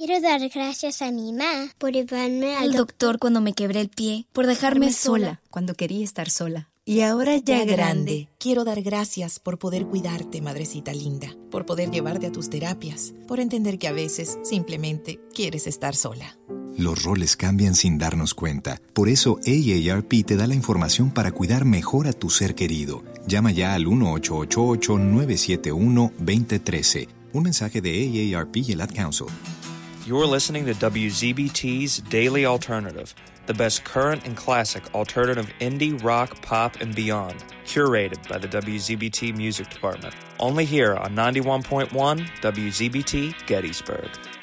Quiero dar gracias a mi mamá por llevarme al doctor cuando me quebré el pie, por dejarme sola cuando quería estar sola. Y ahora ya grande, quiero dar gracias por poder cuidarte, madrecita linda, por poder llevarte a tus terapias, por entender que a veces simplemente quieres estar sola. Los roles cambian sin darnos cuenta. Por eso AARP te da la información para cuidar mejor a tu ser querido. Llama ya al 1-888-971-2013. Un mensaje de AARP y el Ad Council. You're listening to WZBT's Daily Alternative, the best current and classic alternative indie, rock, pop, and beyond, curated by the WZBT Music Department. Only here on 91.1 WZBT Gettysburg.